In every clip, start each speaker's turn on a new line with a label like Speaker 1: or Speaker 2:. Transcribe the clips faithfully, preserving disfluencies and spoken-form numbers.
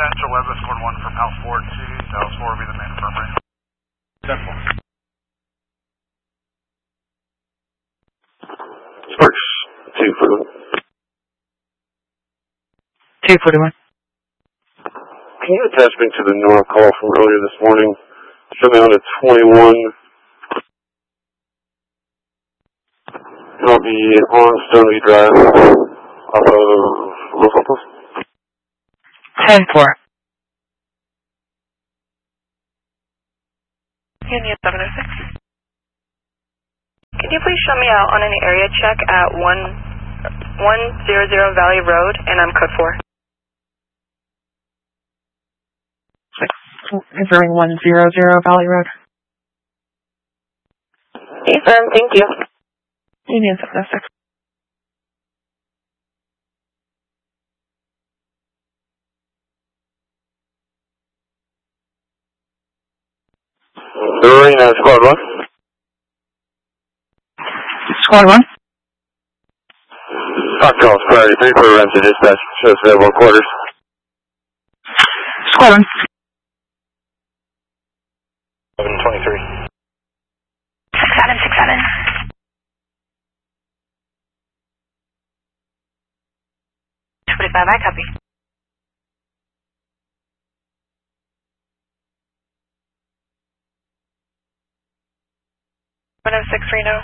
Speaker 1: Central Web Escort one from House four two, Dallas four will be the main infirmary. Central.
Speaker 2: Sparks, two forty-one.
Speaker 3: two forty-one.
Speaker 2: Can you attach me to the Nora call from earlier this morning? Show me on a twenty-one. And I'll be on Stoneview Drive off of Los Altos.
Speaker 3: ten four.
Speaker 4: Union seven oh six. Can you please show me out on an area check at one one zero zero Valley Road, and I'm code four.
Speaker 3: Confirming one zero zero Valley Road.
Speaker 4: Affirm, thank you.
Speaker 3: Union seven oh six.
Speaker 2: Arena, squad one.
Speaker 3: Squad one.
Speaker 2: Hot calls, priority three for rent to dispatch. Shows available quarters.
Speaker 3: Squad one.
Speaker 2: seven twenty-three.
Speaker 4: six seven six seven. twenty-five, I copy. one oh six Reno.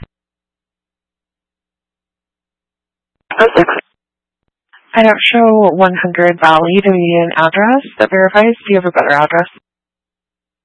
Speaker 4: oh six.
Speaker 3: I don't show one hundred Valley to be an address that verifies. Do you have a better address?